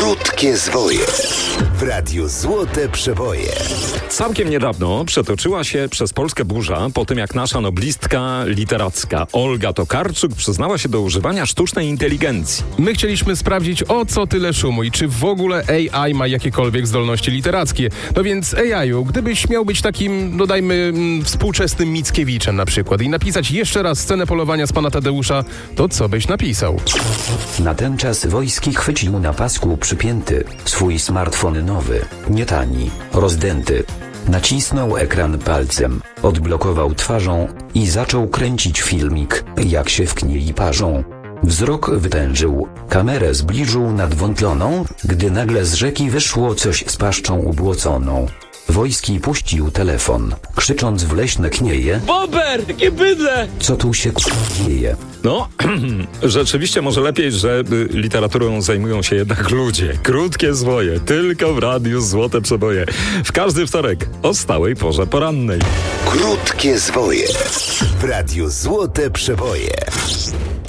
Krótkie zwoje w Radiu Złote Przeboje. Całkiem niedawno przetoczyła się przez Polskę burza po tym, jak nasza noblistka literacka Olga Tokarczuk przyznała się do używania sztucznej inteligencji. My chcieliśmy sprawdzić, o co tyle szumu i czy w ogóle AI ma jakiekolwiek zdolności literackie. No więc AI-u, gdybyś miał być takim, dodajmy, współczesnym Mickiewiczem na przykład i napisać jeszcze raz scenę polowania z pana Tadeusza, to co byś napisał? Na ten czas Wojski chwycił na pasku przypięty swój smartfon nowy, nie tani, rozdęty. Nacisnął ekran palcem, odblokował twarzą i zaczął kręcić filmik, jak się w kniei parzą. Wzrok wytężył, kamerę zbliżył nad wątloną, gdy nagle z rzeki wyszło coś z paszczą ubłoconą. Wojski puścił telefon, krzycząc w leśne knieje: Bober, jakie bydle! Co tu się dzieje? No, rzeczywiście może lepiej, że literaturą zajmują się jednak ludzie. Krótkie zwoje, tylko w Radiu Złote Przeboje. W każdy wtorek o stałej porze porannej. Krótkie zwoje w Radiu Złote Przeboje.